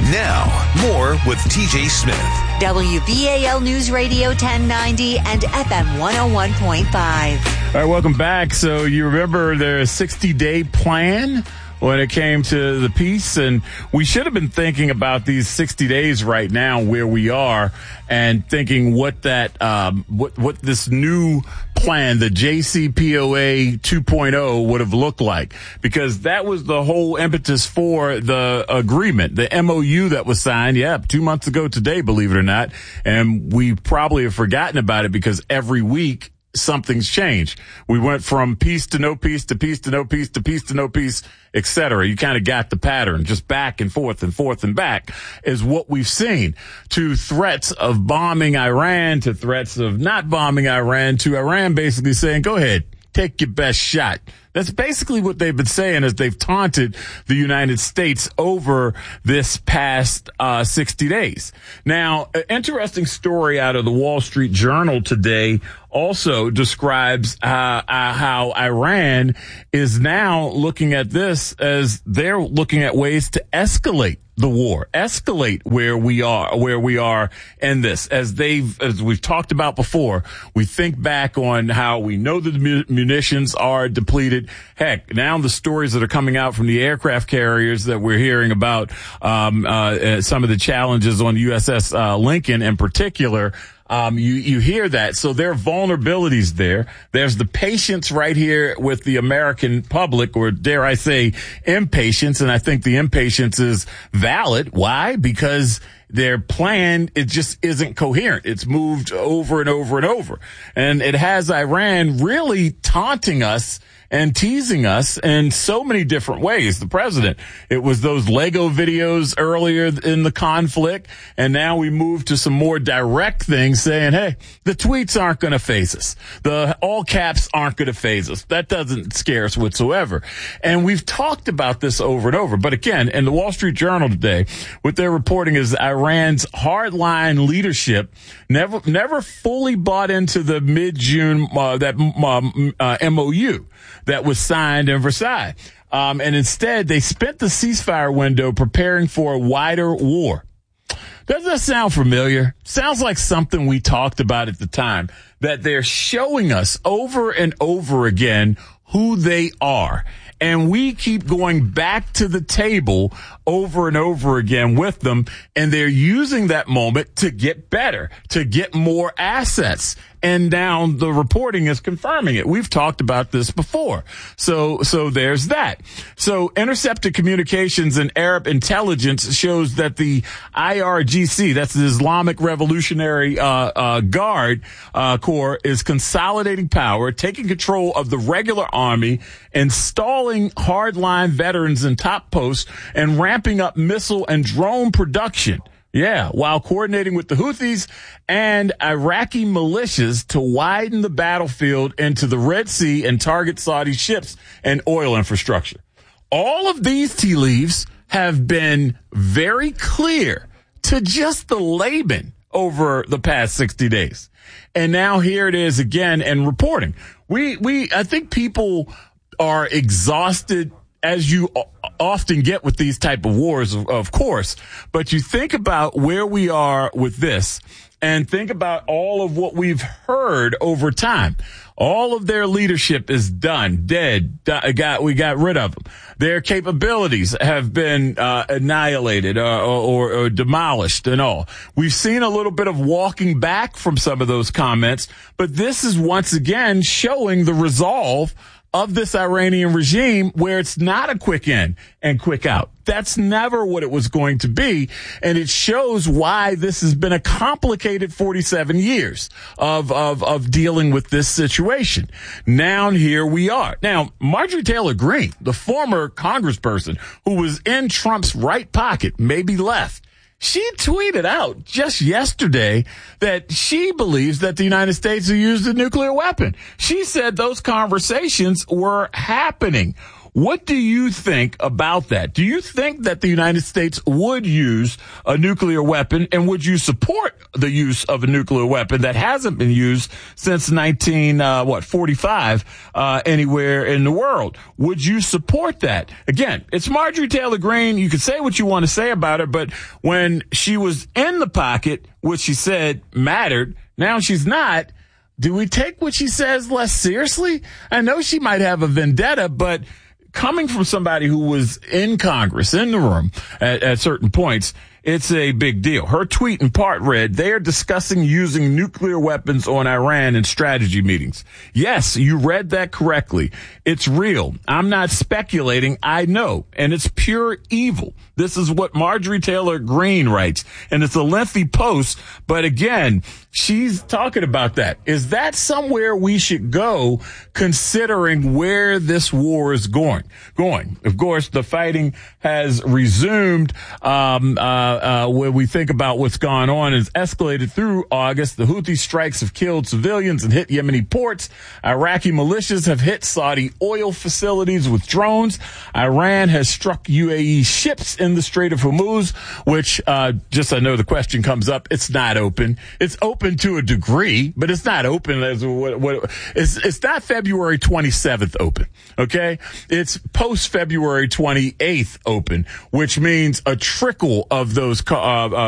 Now, more with T J Smith. W B A L News Radio ten ninety and F M one oh one point five. All right, welcome back. So you remember their sixty-day plan when it came to the peace, and we should have been thinking about these sixty days right now where we are and thinking what that um, what what this new plan, the J C P O A two point oh, would have looked like, because that was the whole impetus for the agreement, the M O U that was signed, yeah, two months ago today, believe it or not, and we probably have forgotten about it because every week something's changed. We went from peace to no peace to peace to no peace to peace to no peace, et cetera. You kind of got the pattern, just back and forth and forth and back is what we've seen, to threats of bombing Iran, to threats of not bombing Iran, to Iran basically saying, go ahead, take your best shot. That's basically what they've been saying as they've taunted the United States over this past uh, sixty days. Now, an interesting story out of the Wall Street Journal today also describes uh, uh, how Iran is now looking at this as they're looking at ways to escalate the war, escalate where we are, where we are in this. As they've, as we've talked about before, we think back on how we know that the munitions are depleted. Heck, now the stories that are coming out from the aircraft carriers that we're hearing about, um, uh, some of the challenges on U S S uh, Lincoln in particular. Um, you, you hear that. So there are vulnerabilities there. There's the patience right here with the American public, or dare I say impatience. And I think the impatience is valid. Why? Because their plan, it just isn't coherent. It's moved over and over and over. And it has Iran really taunting us and teasing us in so many different ways. The president, it was those Lego videos earlier in the conflict, and now we move to some more direct things saying, hey, the tweets aren't going to phase us. The all caps aren't going to phase us. That doesn't scare us whatsoever. And we've talked about this over and over. But again, in the Wall Street Journal today, what they're reporting is Iran's hardline leadership never, never fully bought into the mid-June, uh, that, uh, uh, M O U that was signed in Versailles. Um, and instead, they spent the ceasefire window preparing for a wider war. Does that sound familiar? Sounds like something we talked about at the time, that they're showing us over and over again who they are. And we keep going back to the table over and over again with them, and they're using that moment to get better, to get more assets. And now the reporting is confirming it. We've talked about this before. So, so there's that. So intercepted communications and Arab intelligence shows that the I R G C, that's the Islamic Revolutionary uh, uh, Guard uh, Corps, is consolidating power, taking control of the regular army, installing hardline veterans in top posts, and ramping up missile and drone production. Yeah, while coordinating with the Houthis and Iraqi militias to widen the battlefield into the Red Sea and target Saudi ships and oil infrastructure. All of these tea leaves have been very clear to just the layman over the past sixty days. And now here it is again in reporting. We, we, I think people are exhausted, as you often get with these type of wars, of course, but you think about where we are with this and think about all of what we've heard over time. All of their leadership is done, dead, got, we got rid of them. Their capabilities have been uh, annihilated uh, or, or demolished and all. We've seen a little bit of walking back from some of those comments, but this is once again showing the resolve of this Iranian regime, where it's not a quick in and quick out. That's never what it was going to be. And it shows why this has been a complicated forty-seven years of, of, of dealing with this situation. Now here we are. Now, Marjorie Taylor Greene, the former congressperson who was in Trump's right pocket, maybe left, she tweeted out just yesterday that she believes that the United States will use a nuclear weapon. She said those conversations were happening. What do you think about that? Do you think that the United States would use a nuclear weapon, and would you support the use of a nuclear weapon that hasn't been used since nineteen uh, what forty-five uh, anywhere in the world? Would you support that? Again, it's Marjorie Taylor Greene. You can say what you want to say about her, but when she was in the pocket, what she said mattered. Now she's not. Do we take what she says less seriously? I know she might have a vendetta, but coming from somebody who was in Congress, in the room at, at certain points, it's a big deal. Her tweet in part read, they are discussing using nuclear weapons on Iran in strategy meetings. Yes, you read that correctly. It's real. I'm not speculating. I know. And it's pure evil. This is what Marjorie Taylor Greene writes. And it's a lengthy post. But again, she's talking about that. Is that somewhere we should go considering where this war is going? Going. Of course, the fighting has resumed, um, uh, Uh, when we think about what's gone on, has escalated through August. The Houthi strikes have killed civilians and hit Yemeni ports. Iraqi militias have hit Saudi oil facilities with drones. Iran has struck U A E ships in the Strait of Hormuz, which, uh, just I know the question comes up, it's not open. It's open to a degree, but it's not open as what, what it's, it's not February twenty-seventh open. Okay. It's post February twenty-eighth open, which means a trickle of those uh, uh,